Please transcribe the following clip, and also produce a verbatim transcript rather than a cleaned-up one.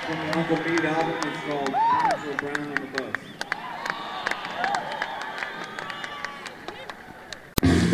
from the Uncle Meat album. It's called Arms Were Brown.